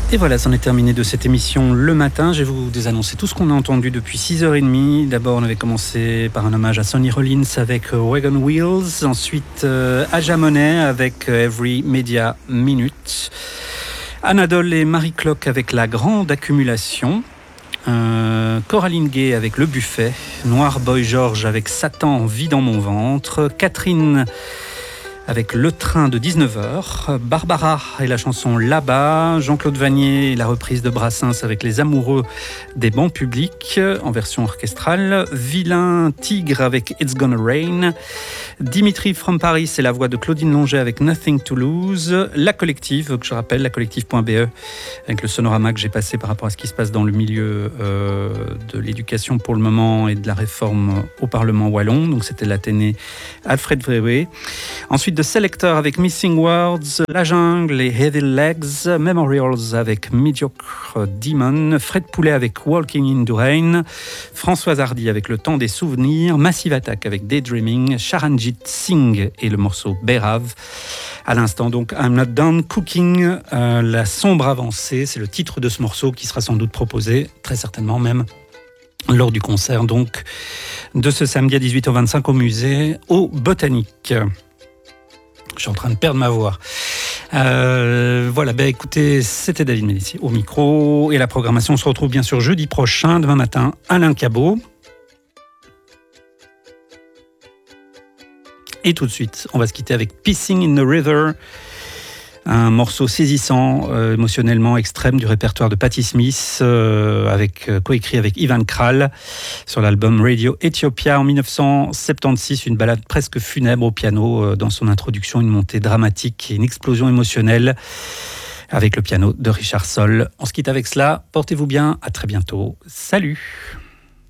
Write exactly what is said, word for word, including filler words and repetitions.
Et voilà, c'en est terminé de cette émission le matin. Je vais vous désannoncer tout ce qu'on a entendu depuis six heures trente. D'abord, on avait commencé par un hommage à Sonny Rollins avec Wagon Wheels. Ensuite, euh, Aja Monet avec Every Media Minute. Anadol et Marie Clock avec La Grande Accumulation. Euh, Coraline Gay avec Le Buffet. Noir Boy George avec Satan vit dans mon ventre. Catherine avec Le Train de dix-neuf heures, Barbara et la chanson Là-bas, Jean-Claude Vanier et la reprise de Brassens avec Les Amoureux des bancs publics en version orchestrale, Vilain Tigre avec It's Gonna Rain, Dimitri from Paris et la voix de Claudine Longet avec Nothing to Lose, La Collective, que je rappelle, la collective point b e, avec le sonorama que j'ai passé par rapport à ce qui se passe dans le milieu euh, de l'éducation pour le moment et de la réforme au Parlement wallon, donc c'était l'Athénée Alfred Vrewé. Ensuite, de Selector avec Missing Words, La Jungle et Heavy Legs, Memorials avec Mediocre Demon, Fred Poulet avec Walking in the Rain, Françoise Hardy avec Le Temps des Souvenirs, Massive Attack avec Daydreaming, Charanjit Singh et le morceau Bhairav. À l'instant, donc, I'm Not Done Cooking, euh, La Sombre Avancée, c'est le titre de ce morceau qui sera sans doute proposé, très certainement même, lors du concert donc de ce samedi à dix-huit heures vingt-cinq au musée, au Botanique. Je suis en train de perdre ma voix. Euh, voilà, ben écoutez, c'était David Mélissier au micro. Et la programmation, on se retrouve bien sûr jeudi prochain, demain matin, Alain Cabot. Et tout de suite, on va se quitter avec Pissing in the River, un morceau saisissant, euh, émotionnellement extrême du répertoire de Patti Smith, euh, avec, euh, coécrit avec Ivan Kral sur l'album Radio Ethiopia en dix-neuf cent soixante-seize, une balade presque funèbre au piano, euh, dans son introduction, une montée dramatique et une explosion émotionnelle avec le piano de Richard Soll. On se quitte avec cela, portez-vous bien, à très bientôt, salut.